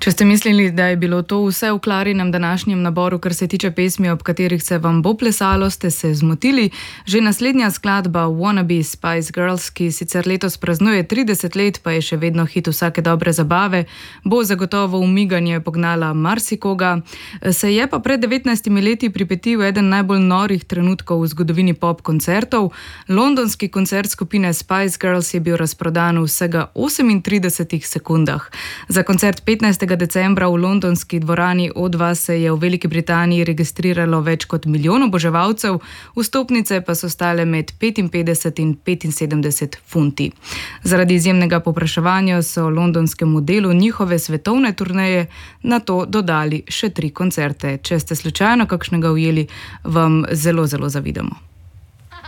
Če ste mislili, da je bilo to vse v Klarinem današnjem naboru, kar se tiče pesmi, ob katerih se vam bo plesalo, ste se zmotili. Že naslednja skladba Wannabe Spice Girls, ki sicer letos praznuje 30 let, pa je še vedno hit vsake dobre zabave, bo zagotovo umiganje pognala marsikoga. Se je pa pred 19 leti pripetil eden najbolj norih trenutkov v zgodovini pop koncertov. Londonski koncert skupine Spice Girls je bil razprodan v vsega 38 sekundah. Za koncert 15. decembra v londonski dvorani O2 se je v Veliki Britaniji registriralo več kot milijon oboževalcev, vstopnice pa so stale med 55 in 75 funti. Zaradi izjemnega povpraševanja so londonskemu delu njihove svetovne turneje na to dodali še 3 koncerte. Če ste slučajno kakšnega ujeli, vam zelo, zelo zavidamo.